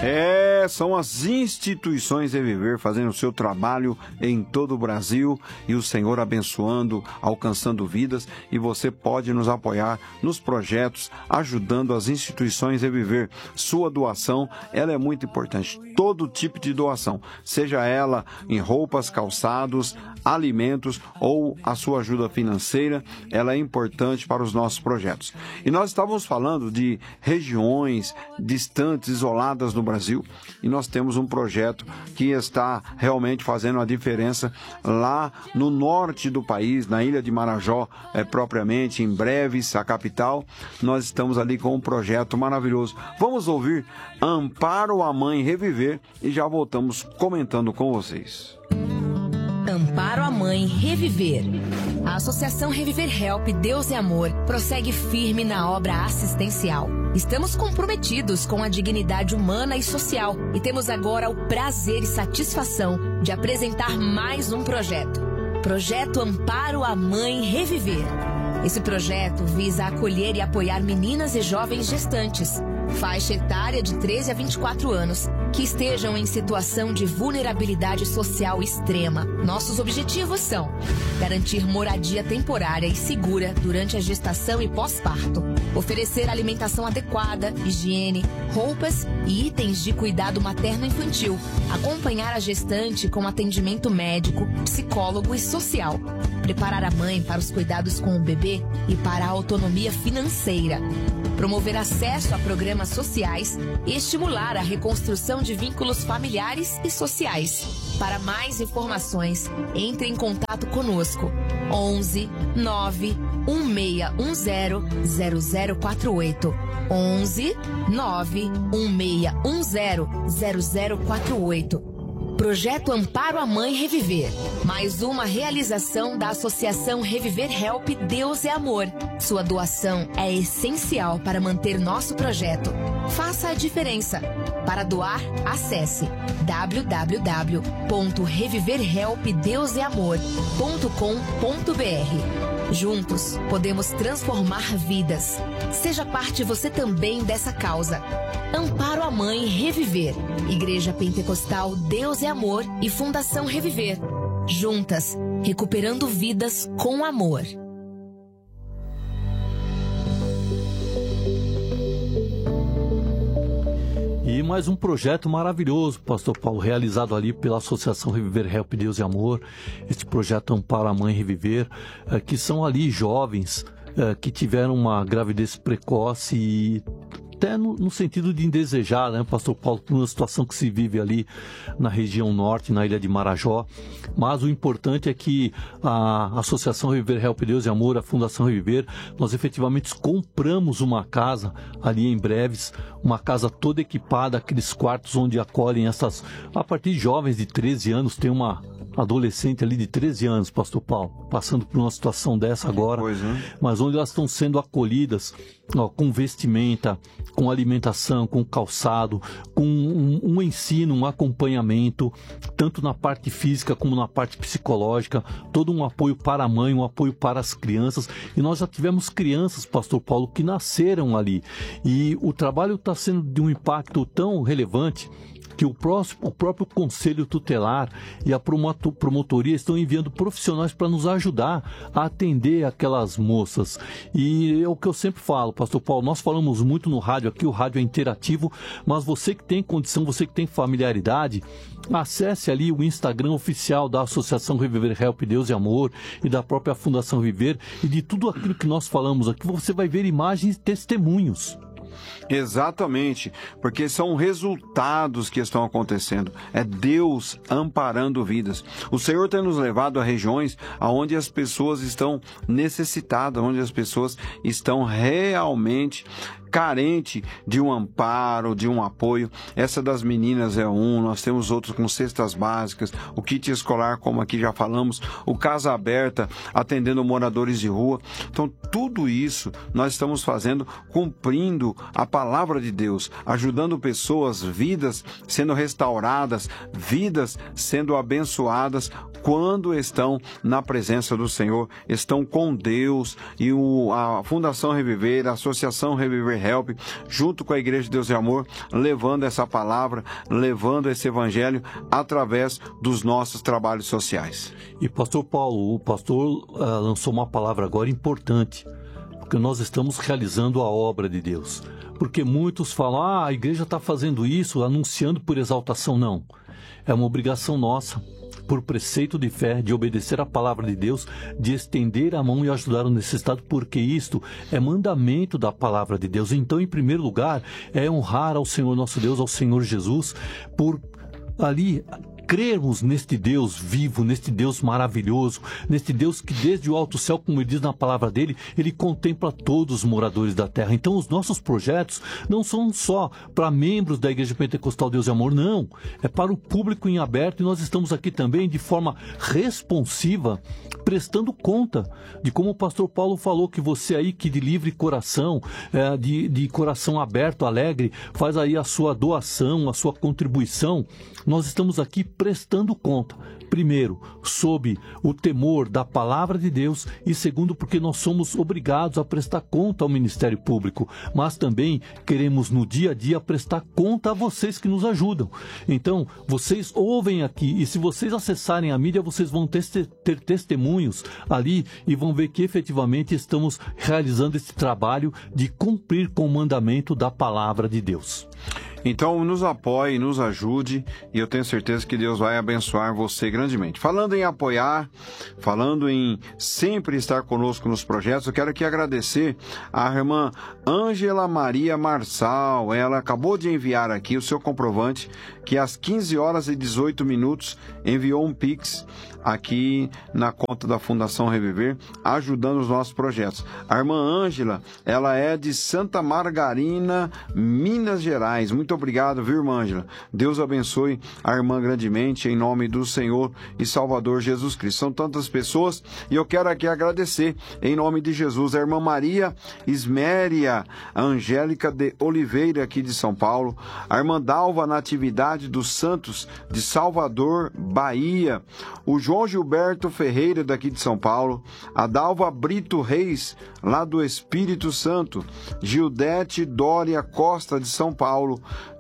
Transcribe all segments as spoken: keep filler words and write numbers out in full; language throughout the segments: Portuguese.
É, são as instituições Reviver fazendo o seu trabalho em todo o Brasil e o Senhor abençoando, alcançando vidas, e você pode nos apoiar nos projetos, ajudando as instituições Reviver. Sua doação, ela é muito importante, todo tipo de doação, seja ela em roupas, calçados, alimentos ou a sua ajuda financeira, ela é importante para os nossos projetos. E nós estávamos falando de regiões distantes, isoladas no Brasil, e nós temos um projeto que está realmente fazendo a diferença lá no norte do país, na ilha de Marajó, é, propriamente, em Breves, a capital. Nós estamos ali com um projeto maravilhoso. Vamos ouvir Amparo a Mãe Reviver e já voltamos comentando com vocês. Amparo a Mãe Reviver. A Associação Reviver Help Deus e Amor prossegue firme na obra assistencial. Estamos comprometidos com a dignidade humana e social e temos agora o prazer e satisfação de apresentar mais um projeto. Projeto Amparo a Mãe Reviver. Esse projeto visa acolher e apoiar meninas e jovens gestantes, faixa etária de treze a vinte e quatro anos, que estejam em situação de vulnerabilidade social extrema. Nossos objetivos são garantir moradia temporária e segura durante a gestação e pós-parto, oferecer alimentação adequada, higiene, roupas e itens de cuidado materno-infantil, acompanhar a gestante com atendimento médico, psicólogo e social, preparar a mãe para os cuidados com o bebê e para a autonomia financeira, promover acesso a programas sociais e estimular a reconstrução de vínculos familiares e sociais. Para mais informações, entre em contato conosco. onze nove um seis um zero zero zero quatro oito. onze nove um seis um zero zero zero quatro oito. Projeto Amparo a Mãe Reviver. Mais uma realização da Associação Reviver Help Deus é Amor. Sua doação é essencial para manter nosso projeto. Faça a diferença. Para doar, acesse w w w ponto reviver help deus e amor ponto com ponto b r. Juntos, podemos transformar vidas. Seja parte você também dessa causa. Amparo a Mãe Reviver. Igreja Pentecostal Deus é Amor e Fundação Reviver. Juntas, recuperando vidas com amor. E mais um projeto maravilhoso, Pastor Paulo, realizado ali pela Associação Reviver Help Deus e Amor, este projeto Amparo a Mãe Reviver, que são ali jovens que tiveram uma gravidez precoce e até no, no sentido de indesejar, né, Pastor Paulo, por uma situação que se vive ali na região norte, na ilha de Marajó. Mas o importante é que a Associação Reviver Help Deus e Amor, a Fundação Reviver, nós efetivamente compramos uma casa ali em Breves, uma casa toda equipada, aqueles quartos onde acolhem essas, a partir de jovens de treze anos, tem uma adolescente ali de treze anos, Pastor Paulo, passando por uma situação dessa agora, pois, né? Mas onde elas estão sendo acolhidas, ó, com vestimenta, com alimentação, com calçado, com um, um ensino, um acompanhamento, tanto na parte física como na parte psicológica, todo um apoio para a mãe, um apoio para as crianças. E nós já tivemos crianças, Pastor Paulo, que nasceram ali. E o trabalho está sendo de um impacto tão relevante que o, próximo, o próprio Conselho Tutelar e a promotoria estão enviando profissionais para nos ajudar a atender aquelas moças. E é o que eu sempre falo, Pastor Paulo, nós falamos muito no rádio aqui, o rádio é interativo, mas você que tem condição, você que tem familiaridade, acesse ali o Instagram oficial da Associação Reviver Help Deus e Amor e da própria Fundação Viver, e de tudo aquilo que nós falamos aqui, você vai ver imagens e testemunhos. Exatamente, porque são resultados que estão acontecendo. É Deus amparando vidas. O Senhor tem nos levado a regiões onde as pessoas estão necessitadas, onde as pessoas estão realmente carente de um amparo, de um apoio. Essa das meninas é um, nós temos outros com cestas básicas, o kit escolar, como aqui já falamos, o Casa Aberta, atendendo moradores de rua. Então, tudo isso nós estamos fazendo, cumprindo a palavra de Deus, ajudando pessoas, vidas sendo restauradas, vidas sendo abençoadas, quando estão na presença do Senhor, estão com Deus. E o, a Fundação Reviver, a Associação Reviver Help, junto com a Igreja de Deus e Amor, levando essa palavra, levando esse evangelho através dos nossos trabalhos sociais. E pastor Paulo, o pastor uh, lançou uma palavra agora importante, porque nós estamos realizando a obra de Deus. Porque muitos falam, ah, a igreja está fazendo isso, anunciando por exaltação. Não, é uma obrigação nossa, por preceito de fé, de obedecer a palavra de Deus, de estender a mão e ajudar o necessitado, porque isto é mandamento da palavra de Deus. Então, em primeiro lugar, é honrar ao Senhor nosso Deus, ao Senhor Jesus, por ali crermos neste Deus vivo, neste Deus maravilhoso, neste Deus que desde o alto céu, como ele diz na palavra dele, ele contempla todos os moradores da terra. Então os nossos projetos não são só para membros da Igreja Pentecostal Deus e Amor, não. É para o público em aberto, e nós estamos aqui também de forma responsiva, prestando conta de como o pastor Paulo falou, que você aí que de livre coração, é, de, de coração aberto, alegre, faz aí a sua doação, a sua contribuição. Nós estamos aqui prestando conta, primeiro, sob o temor da palavra de Deus, e segundo, porque nós somos obrigados a prestar conta ao Ministério Público, mas também queremos no dia a dia prestar conta a vocês que nos ajudam. Então, vocês ouvem aqui, e se vocês acessarem a mídia, vocês vão ter, ter testemunhos ali e vão ver que efetivamente estamos realizando esse trabalho de cumprir com o mandamento da palavra de Deus. Então, nos apoie, nos ajude, e eu tenho certeza que Deus vai abençoar você grandemente. Falando em apoiar, falando em sempre estar conosco nos projetos, eu quero aqui agradecer a irmã Ângela Maria Marçal. Ela acabou de enviar aqui o seu comprovante, que às quinze horas e dezoito minutos enviou um Pix aqui na conta da Fundação Reviver, ajudando os nossos projetos. A irmã Ângela, ela é de Santa Margarina, Minas Gerais. Muito obrigado, viu, irmã Ângela? Deus abençoe a irmã grandemente, em nome do Senhor e Salvador Jesus Cristo. São tantas pessoas, e eu quero aqui agradecer, em nome de Jesus, a irmã Maria Isméria Angélica de Oliveira, aqui de São Paulo, a irmã Dalva Natividade dos Santos, de Salvador, Bahia, o João Gilberto Ferreira, daqui de São Paulo, a Dalva Brito Reis, lá do Espírito Santo, Gildete Dória Costa, de São Paulo,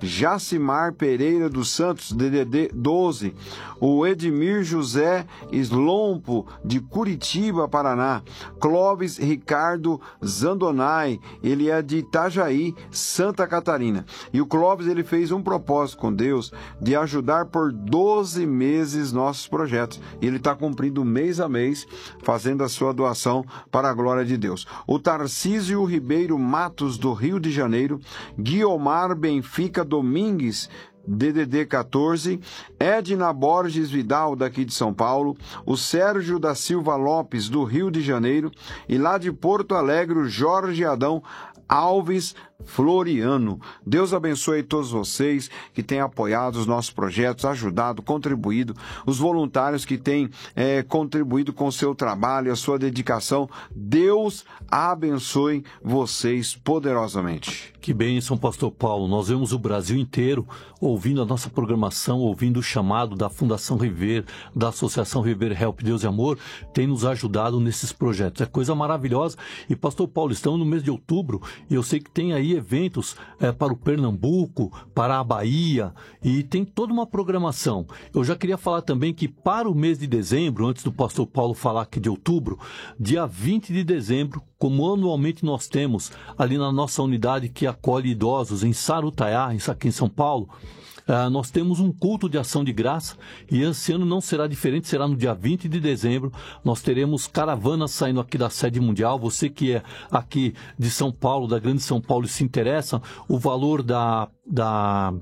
Jacimar Pereira dos Santos, D D D doze, o Edmir José Slompo, de Curitiba, Paraná, Clóvis Ricardo Zandonai, ele é de Itajaí, Santa Catarina, e o Clóvis, ele fez um propósito com Deus de ajudar por doze meses nossos projetos. Ele está cumprindo mês a mês, fazendo a sua doação para a glória de Deus. O Tarcísio Ribeiro Matos, do Rio de Janeiro, Guiomar Benfica Domingues, D D D quatorze, Edna Borges Vidal, daqui de São Paulo, o Sérgio da Silva Lopes, do Rio de Janeiro, e lá de Porto Alegre, o Jorge Adão Alves Floriano. Deus abençoe todos vocês que têm apoiado os nossos projetos, ajudado, contribuído, os voluntários que têm é, contribuído com o seu trabalho, a sua dedicação. Deus abençoe vocês poderosamente. Que bênção, pastor Paulo. Nós vemos o Brasil inteiro ouvindo a nossa programação, ouvindo o chamado da Fundação Reviver, da Associação Reviver Help Deus e Amor, tem nos ajudado nesses projetos. É coisa maravilhosa. E, pastor Paulo, estamos no mês de outubro, e eu sei que tem aí eventos é, para o Pernambuco, para a Bahia, e tem toda uma programação. Eu já queria falar também que para o mês de dezembro, antes do pastor Paulo falar aqui de outubro, dia vinte de dezembro, como anualmente nós temos ali na nossa unidade que acolhe idosos em Sarutaiá, aqui em São Paulo, Uh, nós temos um culto de ação de graça, e esse ano não será diferente, será no dia vinte de dezembro. Nós teremos caravanas saindo aqui da sede mundial. Você que é aqui de São Paulo, da Grande São Paulo, e se interessa, o valor da... da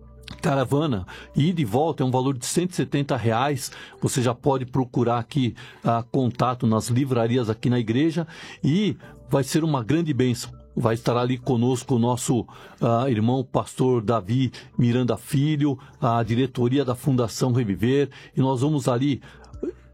caravana e de volta é um valor de cento e setenta reais. Você já pode procurar aqui uh, contato nas livrarias aqui na igreja, e vai ser uma grande bênção. Vai estar ali conosco o nosso uh, irmão pastor Davi Miranda Filho, a diretoria da Fundação Reviver, e nós vamos ali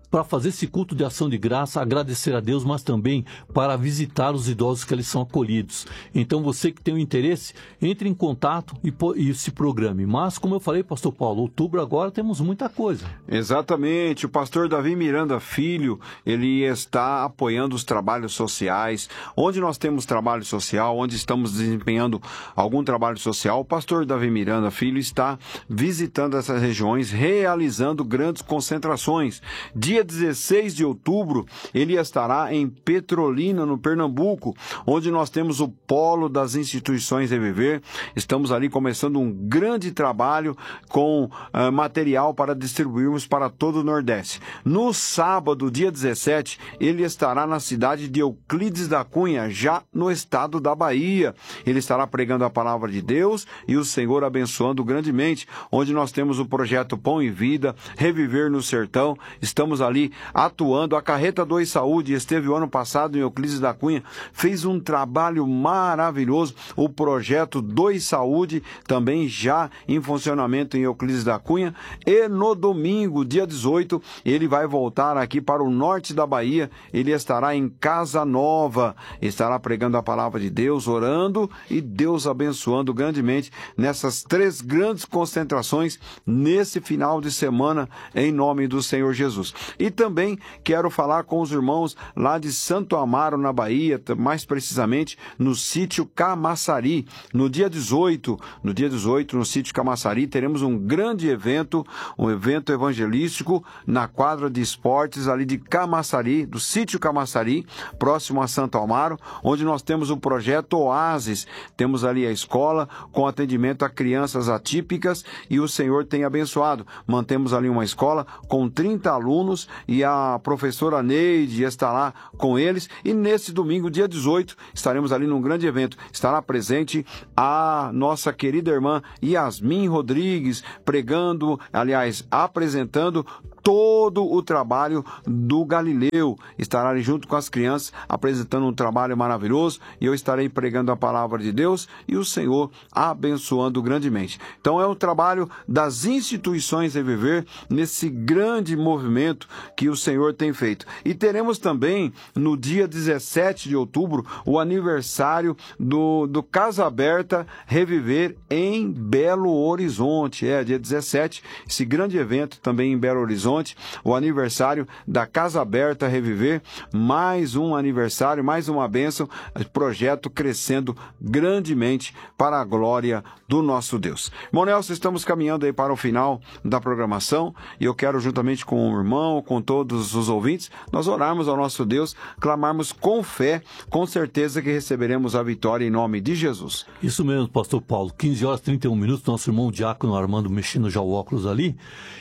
para fazer esse culto de ação de graça, agradecer a Deus, mas também para visitar os idosos que eles são acolhidos. Então, você que tem o interesse, entre em contato e, e se programe. Mas, como eu falei, pastor Paulo, outubro agora temos muita coisa. Exatamente. O pastor Davi Miranda Filho, ele está apoiando os trabalhos sociais. Onde nós temos trabalho social, onde estamos desempenhando algum trabalho social, o pastor Davi Miranda Filho está visitando essas regiões, realizando grandes concentrações. Dia dezesseis de outubro, ele estará em Petrolina, no Pernambuco, onde nós temos o polo das instituições Reviver. Estamos ali começando um grande trabalho com uh, material para distribuirmos para todo o Nordeste. No sábado, dia dezessete, ele estará na cidade de Euclides da Cunha, já no estado da Bahia. Ele estará pregando a palavra de Deus e o Senhor abençoando grandemente, onde nós temos o projeto Pão e Vida, Reviver no Sertão. Estamos ali atuando. A Carreta dois Saúde esteve o ano passado em Euclides da Cunha, fez um trabalho maravilhoso. O projeto dois Saúde também já em funcionamento em Euclides da Cunha. E no domingo, dia dezoito, ele vai voltar aqui para o norte da Bahia. Ele estará em Casa Nova, estará pregando a palavra de Deus, orando e Deus abençoando grandemente nessas três grandes concentrações nesse final de semana, em nome do Senhor Jesus. E também quero falar com os irmãos lá de Santo Amaro, na Bahia, mais precisamente no sítio Camaçari. No dia dezoito, no dia dezoito, no sítio Camaçari, teremos um grande evento, um evento evangelístico na quadra de esportes ali de Camaçari, do sítio Camaçari, próximo a Santo Amaro, onde nós temos o projeto Oasis. Temos ali a escola com atendimento a crianças atípicas e o Senhor tem abençoado. Mantemos ali uma escola com trinta alunos e a professora Neide está lá com eles. E nesse domingo, dia dezoito, estaremos ali num grande evento. Estará presente a nossa querida irmã Yasmin Rodrigues, pregando, aliás, apresentando todo o trabalho do Galileu. Estará ali junto com as crianças, apresentando um trabalho maravilhoso, e eu estarei pregando a palavra de Deus e o Senhor abençoando grandemente. Então é um trabalho das instituições Reviver nesse grande movimento que o Senhor tem feito. E teremos também, no dia dezessete de outubro, o aniversário do, do Casa Aberta Reviver em Belo Horizonte. É, dia dezessete, esse grande evento também em Belo Horizonte, o aniversário da Casa Aberta Reviver, mais um aniversário, mais uma bênção, projeto crescendo grandemente para a glória do nosso Deus. Irmão Nelson, estamos caminhando aí para o final da programação e eu quero, juntamente com o irmão, com todos os ouvintes, nós orarmos ao nosso Deus, clamarmos com fé, com certeza que receberemos a vitória em nome de Jesus. Isso mesmo, pastor Paulo, quinze horas e trinta e um minutos, nosso irmão Diácono Armando mexendo já o óculos ali,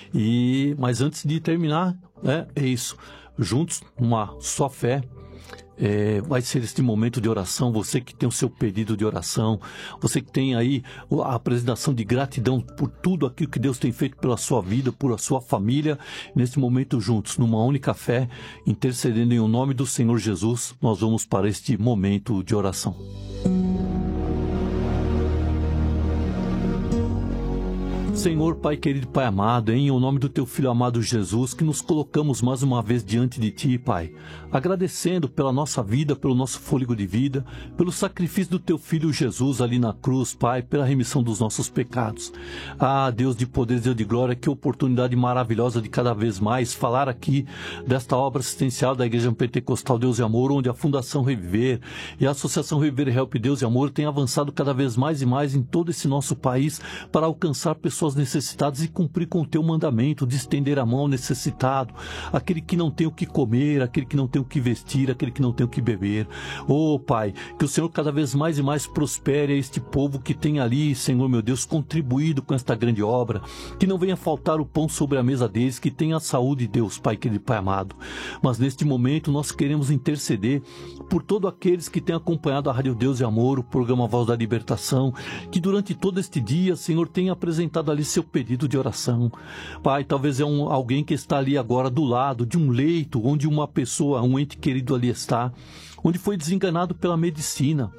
e mas antes de terminar, né, é isso, juntos, uma só fé, é, vai ser este momento de oração. Você que tem o seu pedido de oração, você que tem aí a apresentação de gratidão por tudo aquilo que Deus tem feito pela sua vida, por a sua família, nesse momento juntos, numa única fé, intercedendo em o nome do Senhor Jesus, nós vamos para este momento de oração. Senhor, Pai querido, Pai amado, em o nome do Teu Filho amado Jesus, que nos colocamos mais uma vez diante de Ti, Pai, agradecendo pela nossa vida, pelo nosso fôlego de vida, pelo sacrifício do Teu Filho Jesus ali na cruz, Pai, pela remissão dos nossos pecados. Ah, Deus de poder, Deus de glória, que oportunidade maravilhosa de cada vez mais falar aqui desta obra assistencial da Igreja Pentecostal Deus e Amor, onde a Fundação Reviver e a Associação Reviver Help Deus e Amor têm avançado cada vez mais e mais em todo esse nosso país para alcançar pessoas necessitados e cumprir com o teu mandamento de estender a mão ao necessitado, aquele que não tem o que comer, aquele que não tem o que vestir, aquele que não tem o que beber. Oh, Pai, que o Senhor cada vez mais e mais prospere a este povo que tem ali, Senhor meu Deus, contribuído com esta grande obra, que não venha faltar o pão sobre a mesa deles, que tenha a saúde, Deus, Pai querido, Pai amado. Mas neste momento nós queremos interceder por todos aqueles que têm acompanhado a Rádio Deus e Amor, o programa Voz da Libertação, que durante todo este dia, Senhor, tenha apresentado ali seu pedido de oração. Pai, talvez é um, alguém que está ali agora do lado de um leito, onde uma pessoa, um ente querido ali está, onde foi desenganado pela medicina.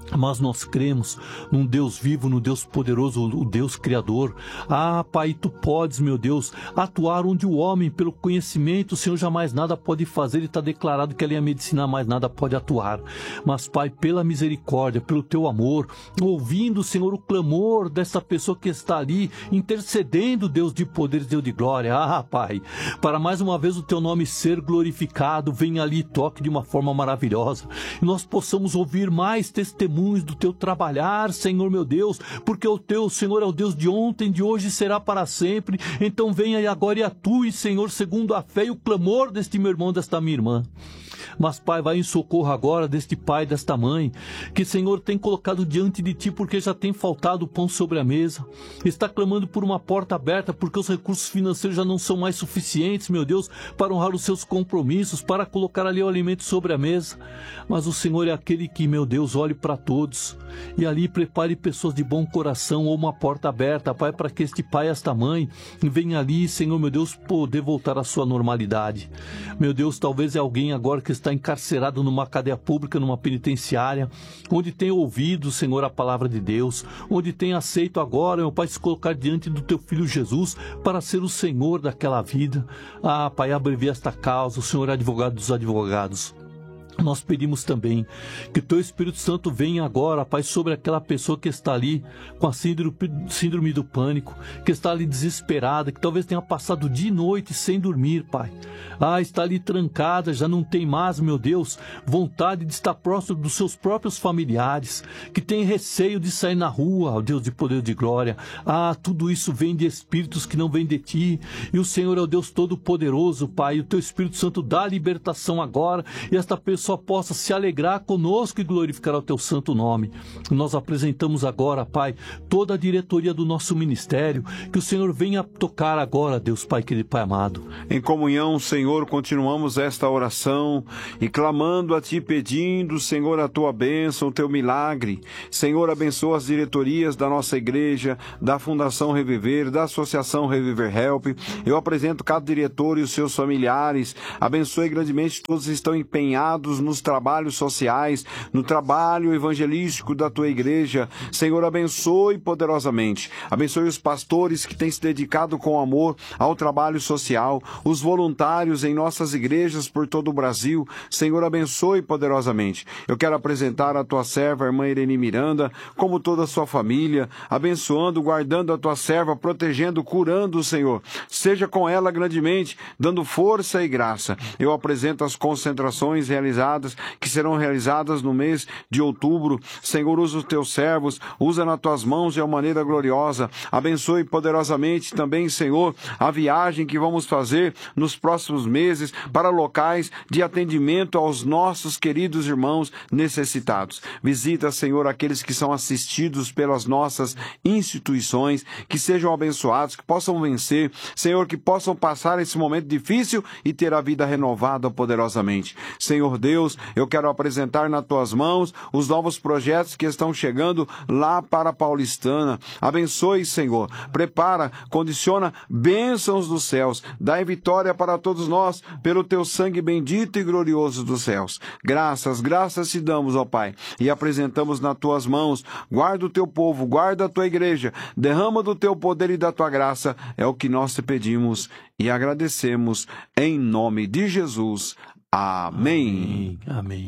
Mas nós cremos num Deus vivo, no Deus poderoso, o Deus Criador. Ah, Pai, Tu podes, meu Deus, atuar onde o homem, pelo conhecimento, o Senhor jamais nada pode fazer, e está declarado que ali a medicina mais nada pode atuar. Mas, Pai, pela misericórdia, pelo Teu amor, ouvindo, Senhor, o clamor dessa pessoa que está ali, intercedendo, Deus de poder, Deus de glória. Ah, Pai, para mais uma vez o Teu nome ser glorificado, venha ali e toque de uma forma maravilhosa, e nós possamos ouvir mais testemunhos do Teu trabalhar, Senhor meu Deus, porque o Teu, Senhor, é o Deus de ontem, de hoje e será para sempre. Então venha e agora e atue, Senhor, segundo a fé e o clamor deste meu irmão, desta minha irmã. Mas, Pai, vai em socorro agora deste pai, desta mãe, que, Senhor, tem colocado diante de Ti porque já tem faltado o pão sobre a mesa. Está clamando por uma porta aberta porque os recursos financeiros já não são mais suficientes, meu Deus, para honrar os seus compromissos, para colocar ali o alimento sobre a mesa. Mas o Senhor é aquele que, meu Deus, olhe para todos e ali prepare pessoas de bom coração ou uma porta aberta, Pai, para que este pai e esta mãe venham ali, Senhor, meu Deus, poder voltar à sua normalidade. Meu Deus, talvez é alguém agora que está encarcerado numa cadeia pública, numa penitenciária, onde tem ouvido, Senhor, a palavra de Deus, onde tem aceito agora, meu Pai, se colocar diante do Teu Filho Jesus para ser o Senhor daquela vida. Ah, Pai, abrevia esta causa, o Senhor é advogado dos advogados. Nós pedimos também que o Teu Espírito Santo venha agora, Pai, sobre aquela pessoa que está ali com a síndrome, síndrome do pânico, que está ali desesperada, que talvez tenha passado dia e noite sem dormir, Pai. Ah, está ali trancada, já não tem mais, meu Deus, vontade de estar próximo dos seus próprios familiares, que tem receio de sair na rua, ó Deus de poder e de glória. Ah, tudo isso vem de espíritos que não vêm de Ti, e o Senhor é o Deus Todo-Poderoso, Pai, e o Teu Espírito Santo dá libertação agora, e esta pessoa possa se alegrar conosco e glorificar o Teu santo nome. Nós apresentamos agora, Pai, toda a diretoria do nosso ministério, que o Senhor venha tocar agora, Deus Pai querido, Pai amado. Em comunhão, Senhor, continuamos esta oração e clamando a Ti, pedindo, Senhor, a Tua bênção, o Teu milagre. Senhor, abençoa as diretorias da nossa igreja, da Fundação Reviver, da Associação Reviver Help. Eu apresento cada diretor e os seus familiares. Abençoe grandemente todos que estão empenhados nos trabalhos sociais, no trabalho evangelístico da Tua igreja. Senhor, abençoe poderosamente. Abençoe os pastores que têm se dedicado com amor ao trabalho social, os voluntários em nossas igrejas por todo o Brasil. Senhor, abençoe poderosamente. Eu quero apresentar a Tua serva, a irmã Irene Miranda, como toda a sua família, abençoando, guardando a Tua serva, protegendo, curando, Senhor. Seja com ela grandemente, dando força e graça. Eu apresento as concentrações realizadas que serão realizadas no mês de outubro. Senhor, usa os Teus servos, usa nas Tuas mãos de uma maneira gloriosa. Abençoe poderosamente também, Senhor, a viagem que vamos fazer nos próximos meses para locais de atendimento aos nossos queridos irmãos necessitados. Visita, Senhor, aqueles que são assistidos pelas nossas instituições, que sejam abençoados, que possam vencer, Senhor, que possam passar esse momento difícil e ter a vida renovada poderosamente. Senhor Deus, eu quero apresentar nas Tuas mãos os novos projetos que estão chegando lá para a Paulistana. Abençoe, Senhor. Prepara, condiciona bênçãos dos céus. Dai vitória para todos nós, pelo Teu sangue bendito e glorioso dos céus. Graças, graças te damos, ó Pai, e apresentamos nas Tuas mãos. Guarda o Teu povo, guarda a Tua igreja, derrama do Teu poder e da Tua graça. É o que nós te pedimos e agradecemos em nome de Jesus. Amém. Amém. Amém.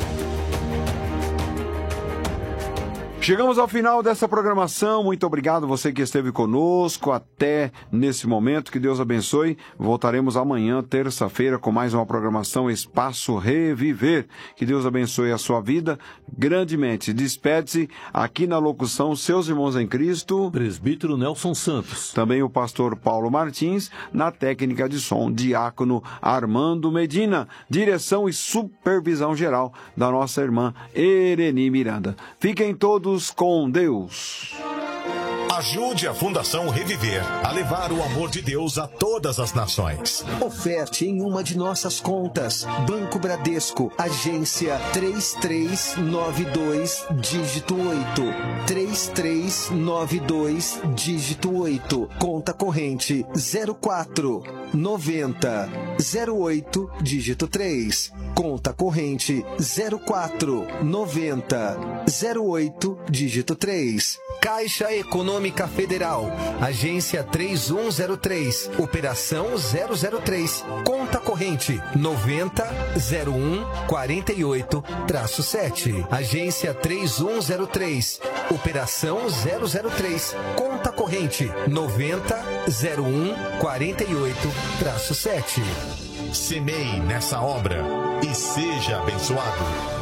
Chegamos ao final dessa programação. Muito obrigado você que esteve conosco até nesse momento. Que Deus abençoe. Voltaremos amanhã, terça-feira, com mais uma programação Espaço Reviver. Que Deus abençoe a sua vida grandemente. Despede-se aqui na locução seus irmãos em Cristo, Presbítero Nelson Santos. Também o pastor Paulo Martins, na técnica de som, diácono Armando Medina. Direção e supervisão geral da nossa irmã Irene Miranda. Fiquem todos com Deus. Ajude a Fundação Reviver a levar o amor de Deus a todas as nações. Oferte em uma de nossas contas. Banco Bradesco, agência três três nove dois, dígito oito. três três nove dois, dígito oito. Conta corrente zero quatro noventa zero oito, dígito três. conta corrente zero quatro noventa zero oito, dígito três. Caixa Econômica Federal, agência três um zero três, operação zero zero três, conta corrente noventa zero um quarenta e oito, sete. Agência três um zero três, operação zero zero três, conta corrente noventa zero um quarenta e oito, sete. Semeie nessa obra e seja abençoado.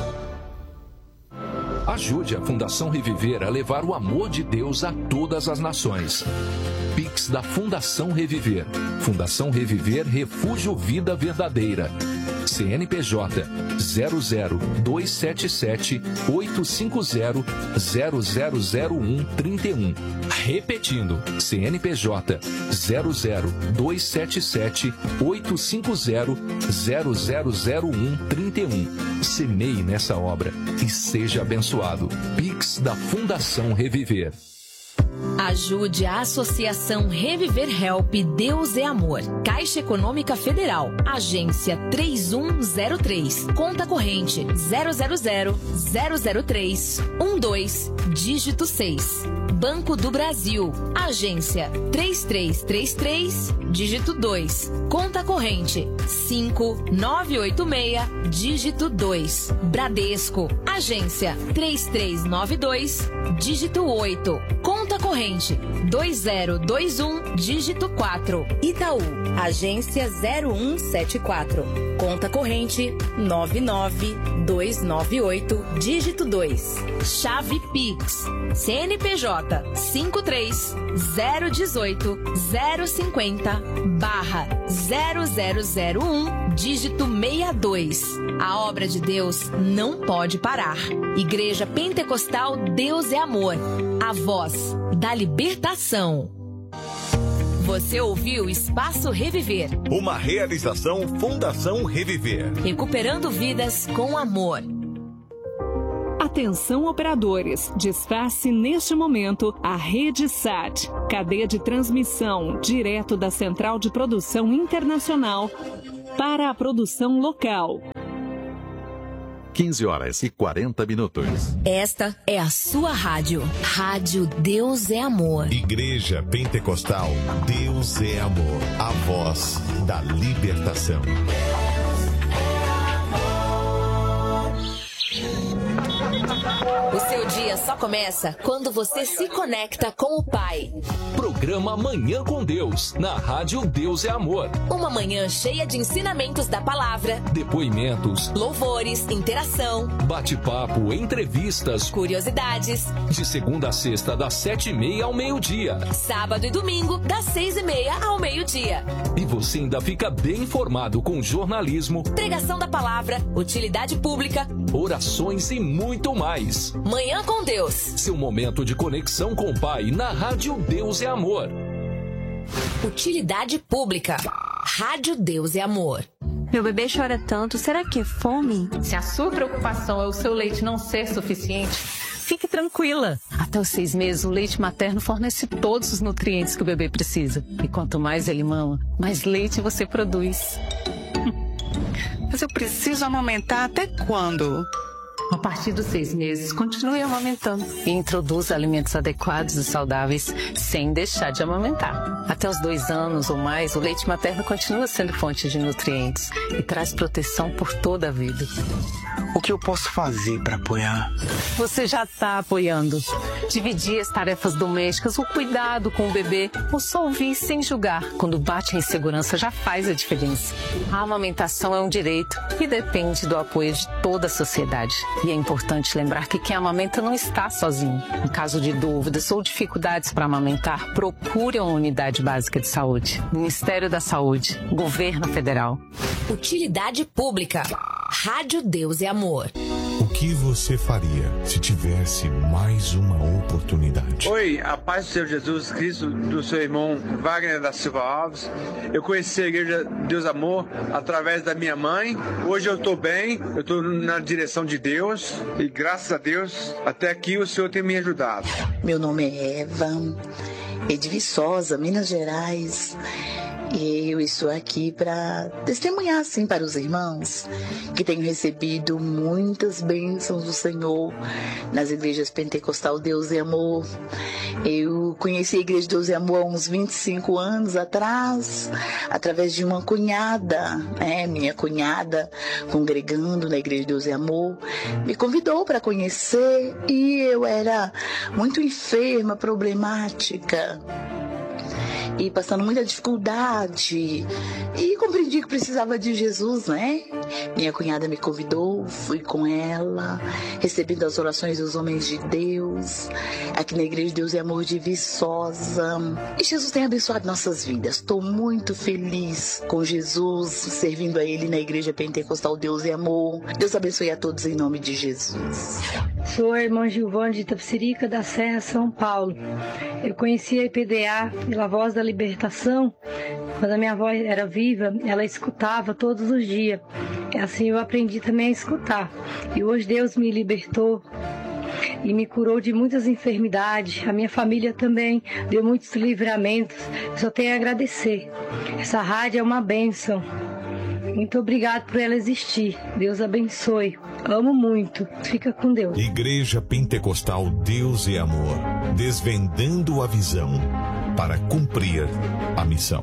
Ajude a Fundação Reviver a levar o amor de Deus a todas as nações. Pix da Fundação Reviver. Fundação Reviver Refúgio Vida Verdadeira. C N P J zero zero dois sete sete oito cinco zero zero zero zero um três um. Repetindo, C N P J zero zero dois sete sete oito cinco zero zero zero zero um três um. Semeie nessa obra e seja abençoado. Pix da Fundação Reviver. Ajude a Associação Reviver Help Deus é Amor. Caixa Econômica Federal, agência três um zero três, conta corrente zero zero zero zero zero três um dois, dígito seis. Banco do Brasil, agência três três três três, dígito dois, conta corrente cinco nove oito seis, dígito dois. Bradesco, agência três três nove dois, dígito oito, conta corrente dois zero dois um, dígito quatro. Itaú, agência zero um sete quatro, conta corrente nove nove dois nove oito, dígito dois. Chave Pix, C N P J cinco três zero um oito zero cinco zero barra zero zero zero um, dígito sessenta e dois. A obra de Deus não pode parar. Igreja Pentecostal Deus é Amor, a voz da libertação. Você ouviu Espaço Reviver. Uma realização Fundação Reviver. Recuperando vidas com amor. Atenção operadores, desface neste momento a Rede S A T, cadeia de transmissão direto da Central de Produção Internacional para a produção local. quinze horas e quarenta minutos. Esta é a sua rádio. Rádio Deus é Amor. Igreja Pentecostal Deus é Amor. A voz da libertação. O seu dia só começa quando você se conecta com o Pai. Programa Manhã com Deus, na Rádio Deus é Amor. Uma manhã cheia de ensinamentos da palavra, depoimentos, louvores, interação, bate-papo, entrevistas, curiosidades. De segunda a sexta, das sete e meia ao meio-dia. Sábado e domingo, das seis e meia ao meio-dia. E você ainda fica bem informado com jornalismo, pregação da palavra, utilidade pública, orações e muito mais. Manhã com Deus. Seu momento de conexão com o Pai na Rádio Deus é Amor. Utilidade pública. Rádio Deus é Amor. Meu bebê chora tanto, será que é fome? Se a sua preocupação é o seu leite não ser suficiente, fique tranquila. Até os seis meses, o leite materno fornece todos os nutrientes que o bebê precisa. E quanto mais ele mama, mais leite você produz. Mas eu preciso amamentar até quando? A partir dos seis meses, continue amamentando. E introduza alimentos adequados e saudáveis sem deixar de amamentar. Até os dois anos ou mais, o leite materno continua sendo fonte de nutrientes e traz proteção por toda a vida. O que eu posso fazer para apoiar? Você já está apoiando. Dividir as tarefas domésticas, o cuidado com o bebê, ou só ouvir sem julgar. Quando bate a insegurança, já faz a diferença. A amamentação é um direito e depende do apoio de toda a sociedade. E é importante lembrar que quem amamenta não está sozinho. Em caso de dúvidas ou dificuldades para amamentar, procure uma unidade básica de saúde. Ministério da Saúde, Governo Federal. Utilidade pública. Rádio Deus é Amor. O que você faria se tivesse mais uma oportunidade? Oi, a paz do Senhor Jesus Cristo, do seu irmão Wagner da Silva Alves. Eu conheci a Igreja Deus Amor através da minha mãe. Hoje eu estou bem, eu estou na direção de Deus e graças a Deus, até aqui o Senhor tem me ajudado. Meu nome é Eva, é de Viçosa, Minas Gerais. E eu estou aqui para testemunhar, assim, para os irmãos que tenho recebido muitas bênçãos do Senhor nas igrejas Pentecostal Deus e Amor. Eu conheci a Igreja Deus e Amor há uns vinte e cinco anos atrás, através de uma cunhada, né? Minha cunhada, congregando na Igreja Deus e Amor, me convidou para conhecer e eu era muito enferma, problemática, e passando muita dificuldade, e compreendi que precisava de Jesus, né? Minha cunhada me convidou, fui com ela, recebendo as orações dos homens de Deus, aqui na Igreja de Deus e Amor de Viçosa. E Jesus tem abençoado nossas vidas. Estou muito feliz com Jesus, servindo a Ele na Igreja Pentecostal Deus e Amor. Deus abençoe a todos em nome de Jesus. Sou a irmã Gilvane de Itapecerica, da Serra, São Paulo. Eu conheci a I P D A pela Voz da Libertação. Quando a minha avó era viva, ela escutava todos os dias. Assim eu aprendi também a escutar. E hoje Deus me libertou e me curou de muitas enfermidades. A minha família também deu muitos livramentos. Eu só tenho a agradecer. Essa rádio é uma bênção. Muito obrigado por ela existir. Deus abençoe. Amo muito. Fica com Deus. Igreja Pentecostal Deus e Amor. Desvendando a visão para cumprir a missão.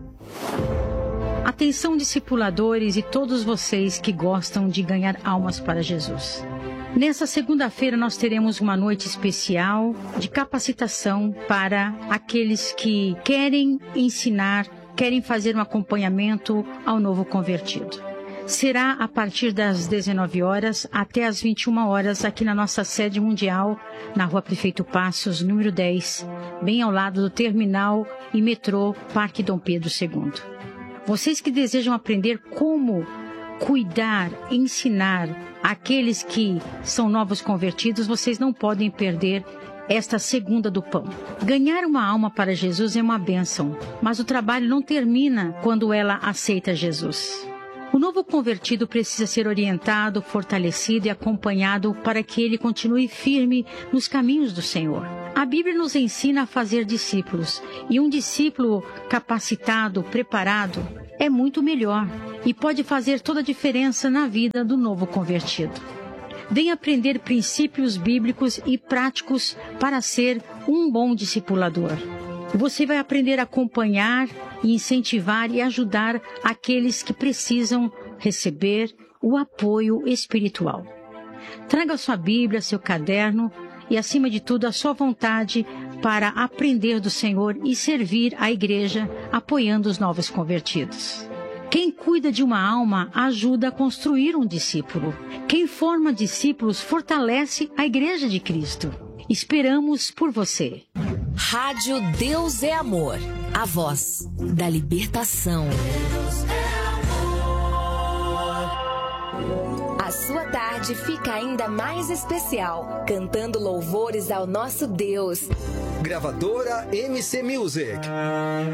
Atenção, discipuladores e todos vocês que gostam de ganhar almas para Jesus. Nessa segunda-feira nós teremos uma noite especial de capacitação para aqueles que querem ensinar, querem fazer um acompanhamento ao novo convertido. Será a partir das dezenove horas até as vinte e uma horas aqui na nossa sede mundial, na Rua Prefeito Passos, número dez, bem ao lado do terminal e metrô Parque Dom Pedro segundo. Vocês que desejam aprender como cuidar, ensinar aqueles que são novos convertidos, vocês não podem perder esta segunda do pão. Ganhar uma alma para Jesus é uma bênção, mas o trabalho não termina quando ela aceita Jesus. O novo convertido precisa ser orientado, fortalecido e acompanhado para que ele continue firme nos caminhos do Senhor. A Bíblia nos ensina a fazer discípulos, e um discípulo capacitado, preparado, é muito melhor e pode fazer toda a diferença na vida do novo convertido. Vem aprender princípios bíblicos e práticos para ser um bom discipulador. Você vai aprender a acompanhar, incentivar e ajudar aqueles que precisam receber o apoio espiritual. Traga sua Bíblia, seu caderno e, acima de tudo, a sua vontade para aprender do Senhor e servir a igreja apoiando os novos convertidos. Quem cuida de uma alma ajuda a construir um discípulo. Quem forma discípulos fortalece a igreja de Cristo. Esperamos por você. Rádio Deus é Amor, a voz da libertação. A sua tarde fica ainda mais especial, cantando louvores ao nosso Deus. Gravadora M C Music.